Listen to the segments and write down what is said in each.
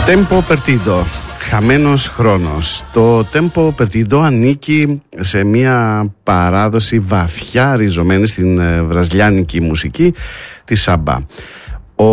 Tempo Perdido, χαμένος χρόνος. Το Tempo Perdido ανήκει σε μια παράδοση βαθιά ριζωμένη στην βραζιλιάνικη μουσική, τη σάμπα. Ο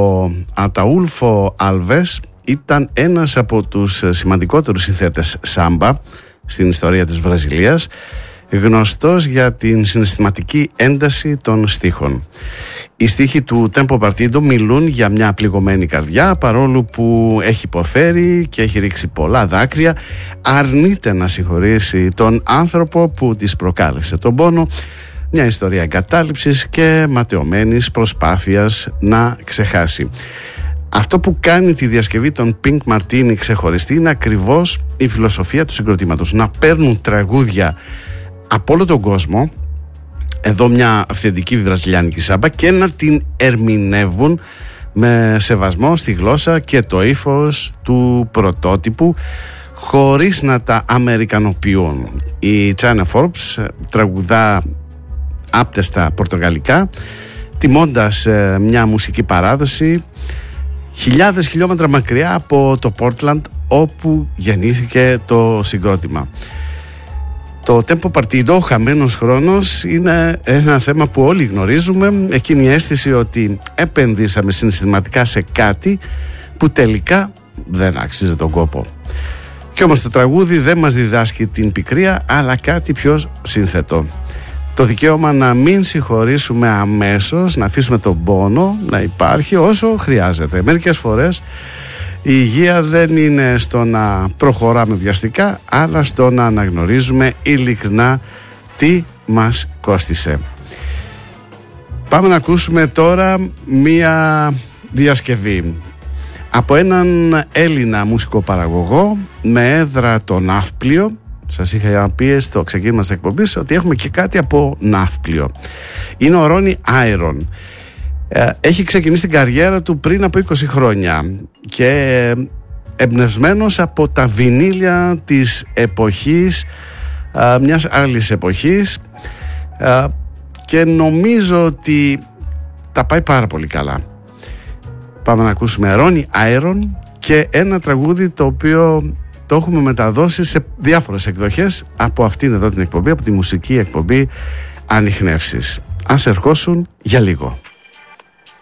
Αταούλφο Άλβες ήταν ένας από τους σημαντικότερους συνθέτες σάμπα στην ιστορία της Βραζιλίας, γνωστός για την συναισθηματική ένταση των στίχων. Οι στίχοι του Tempo Perdido μιλούν για μια πληγωμένη καρδιά, παρόλο που έχει υποφέρει και έχει ρίξει πολλά δάκρυα, αρνείται να συγχωρήσει τον άνθρωπο που της προκάλεσε τον πόνο, μια ιστορία εγκατάλειψης και ματαιωμένης προσπάθειας να ξεχάσει. Αυτό που κάνει τη διασκευή των Pink Martini ξεχωριστή είναι ακριβώς η φιλοσοφία του συγκροτήματος, να παίρνουν τραγούδια από όλο τον κόσμο, εδώ μια αυθεντική βραζιλιάνικη σάμπα, και να την ερμηνεύουν με σεβασμό στη γλώσσα και το ύφος του πρωτότυπου, χωρίς να τα αμερικανοποιούν. Η China Forbes τραγουδά άπτεστα πορτογαλικά, τιμώντας μια μουσική παράδοση χιλιάδες χιλιόμετρα μακριά από το Portland, όπου γεννήθηκε το συγκρότημα. Το Tempo Perdido, ο χαμένος χρόνος, είναι ένα θέμα που όλοι γνωρίζουμε. Εκείνη η αίσθηση ότι επενδύσαμε συναισθηματικά σε κάτι που τελικά δεν άξιζε τον κόπο. Κι όμως το τραγούδι δεν μας διδάσκει την πικρία, αλλά κάτι πιο σύνθετο. Το δικαίωμα να μην συγχωρήσουμε αμέσως, να αφήσουμε τον πόνο να υπάρχει όσο χρειάζεται. Μερικές φορές η υγεία δεν είναι στο να προχωράμε βιαστικά, αλλά στο να αναγνωρίζουμε ειλικρινά τι μας κόστισε. Πάμε να ακούσουμε τώρα μία διασκευή από έναν Έλληνα μουσικοπαραγωγό με έδρα το Ναύπλιο. Σας είχα πει στο ξεκίνημα της εκπομπής ότι έχουμε και κάτι από Ναύπλιο. Είναι ο Ρόνι Άιρον. Έχει ξεκινήσει την καριέρα του πριν από 20 χρόνια και εμπνευσμένος από τα βινίλια της εποχής, μιας άλλης εποχής, και νομίζω ότι τα πάει πάρα πολύ καλά. Πάμε να ακούσουμε Ρόνι Άιρον και ένα τραγούδι το οποίο το έχουμε μεταδώσει σε διάφορες εκδοχές από αυτήν εδώ την εκπομπή, από τη μουσική εκπομπή Ανιχνεύσεις. Ας ερχόσουν για λίγο.